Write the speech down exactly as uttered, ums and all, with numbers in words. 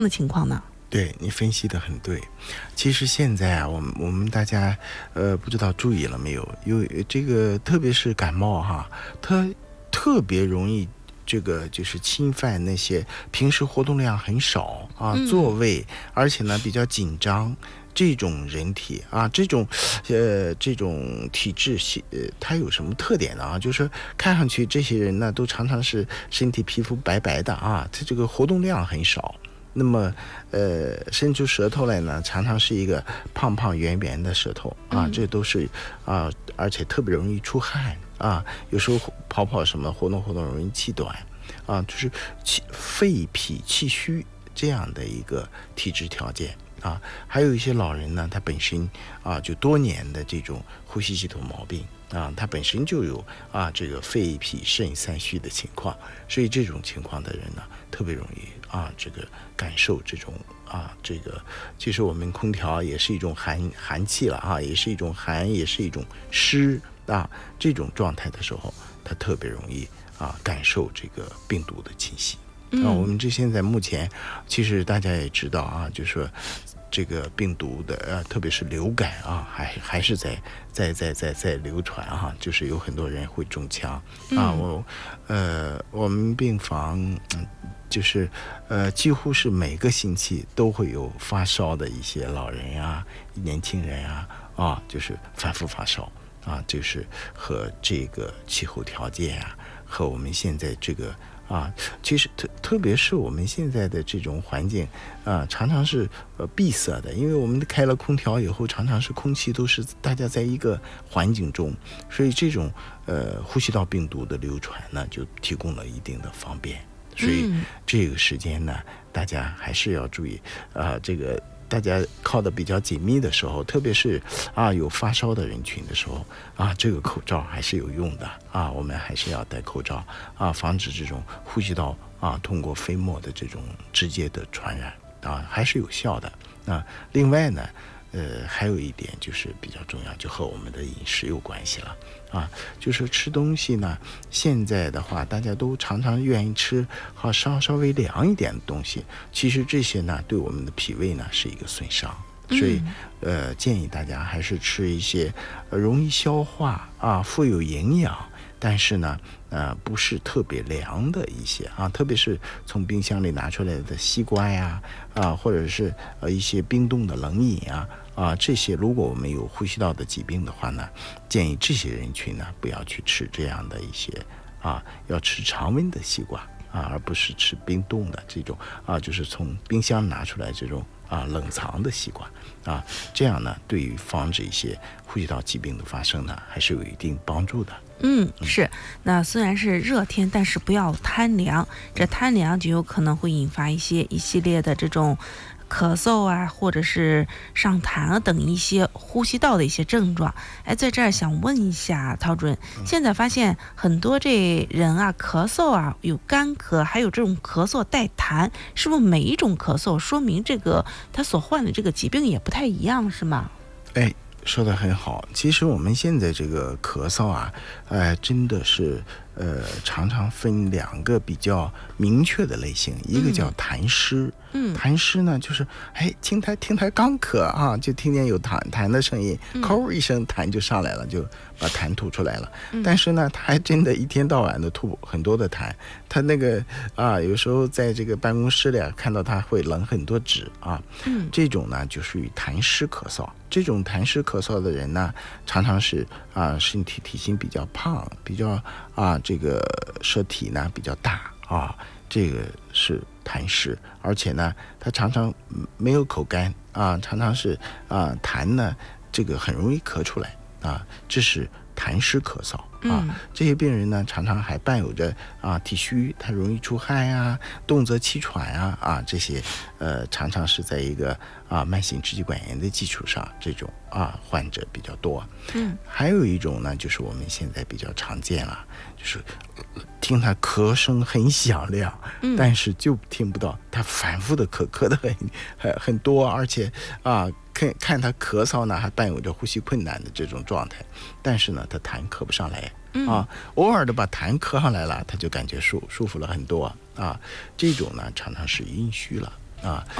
的情况呢？ 对，你分析的很对。其实现在啊，我们我们大家呃不知道注意了没有，有这个特别是感冒哈，它特别容易这个就是侵犯那些平时活动量很少啊， 嗯座位，而且呢比较紧张。这种人体啊，这种，呃，这种体质，呃，它有什么特点呢？啊，就是看上去这些人呢，都常常是身体皮肤白白的啊，他这个活动量很少。那么，呃，伸出舌头来呢，常常是一个胖胖圆圆的舌头啊， 嗯这都是啊，而且特别容易出汗啊，有时候跑跑什么活动活动容易气短啊，就是气肺脾气虚这样的一个体质条件。啊，还有一些老人呢，他本身啊就多年的这种呼吸系统毛病啊，他本身就有啊这个肺脾肾三虚的情况，所以这种情况的人呢，特别容易啊这个感受这种啊这个，其实我们空调也是一种寒寒气了啊，也是一种寒，也是一种湿啊，这种状态的时候，他特别容易啊感受这个病毒的侵袭。啊，我们这现在目前，其实大家也知道啊，就是说这个病毒的呃，特别是流感啊，还还是在在在在在流传哈、啊，就是有很多人会中枪啊。我呃，我们病房嗯，就是呃，几乎是每个星期都会有发烧的一些老人呀、年轻人啊啊，就是反复发烧啊，就是和这个气候条件呀、啊，和我们现在这个。啊，其实特特别是我们现在的这种环境啊，常常是呃闭塞的，因为我们开了空调以后，常常是空气都是大家在一个环境中，所以这种呃呼吸道病毒的流传呢，就提供了一定的方便。所以这个时间呢，大家还是要注意啊、呃，这个。大家靠得比较紧密的时候，特别是啊有发烧的人群的时候啊，这个口罩还是有用的啊，我们还是要戴口罩啊，防止这种呼吸道啊通过飞沫的这种直接的传染啊，还是有效的啊。另外呢，呃，还有一点就是比较重要，就和我们的饮食有关系了啊。就是吃东西呢，现在的话，大家都常常愿意吃好稍稍微凉一点的东西。其实这些呢，对我们的脾胃呢是一个损伤，所以呃，建议大家还是吃一些、呃、容易消化啊、富有营养，但是呢，呃，不是特别凉的一些啊，特别是从冰箱里拿出来的西瓜呀，啊，或者是呃一些冰冻的冷饮啊，啊，这些如果我们有呼吸道的疾病的话呢，建议这些人群呢不要去吃这样的一些啊，要吃常温的西瓜啊，而不是吃冰冻的这种啊，就是从冰箱拿出来这种啊冷藏的西瓜啊，这样呢，对于防止一些呼吸道疾病的发生呢，还是有一定帮助的。 嗯，是。那虽然是热天，但是不要贪凉，这贪凉就有可能会引发一些一系列的这种咳嗽啊，或者是上痰啊等一些呼吸道的一些症状。哎，在这儿想问一下陶主任，现在发现很多这人啊咳嗽啊有干咳，还有这种咳嗽带痰，是不是每一种咳嗽说明这个他所患的这个疾病也不太一样，是吗？ 哎，说得很好。其实我们现在这个咳嗽啊，呃，真的是呃，常常分两个比较明确的类型，一个叫痰湿。嗯，痰湿呢，就是哎，听他听他刚咳啊，就听见有痰痰的声音，抠一声痰就上来了，就把痰吐出来了。嗯、但是呢，他还真的一天到晚的吐很多的痰。他那个啊，有时候在这个办公室里啊，看到他会扔很多纸啊。嗯，这种呢就属于痰湿咳嗽。这种痰湿咳嗽的人呢，常常是啊身体体型比较胖，比较啊这个舌体呢比较大啊，这个是痰湿，而且呢他常常没有口干啊，常常是啊痰呢这个很容易咳出来啊，这是痰湿咳嗽啊。嗯、这些病人呢常常还伴有着啊体虚，他容易出汗呀、啊，动则气喘啊啊这些呃常常是在一个啊慢性支气管炎的基础上，这种啊患者比较多。嗯，还有一种呢，就是我们现在比较常见了，就是听他咳声很响亮，嗯、但是就听不到他反复的咳，咳的很很很多，而且啊看看他咳嗽呢，还伴有着呼吸困难的这种状态，但是呢，他痰咳不上来。啊，偶尔的把痰咳上来了，他就感觉舒舒服了很多啊。这种呢，常常是阴虚了啊。